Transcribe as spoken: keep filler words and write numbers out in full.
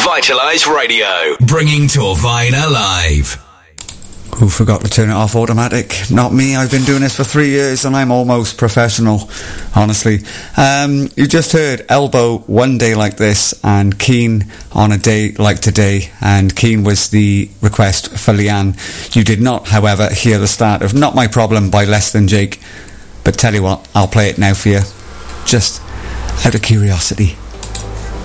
Vitalise Radio, bringing Torvine alive. Who forgot to turn it off automatic? Not me. I've been doing this for three years and I'm almost professional, honestly. Um, you just heard Elbow, One Day Like This, and Keen on a Day Like Today, and Keen was the request for Leanne. You did not, however, hear the start of Not My Problem by Less Than Jake, but tell you what, I'll play it now for you, just out of curiosity.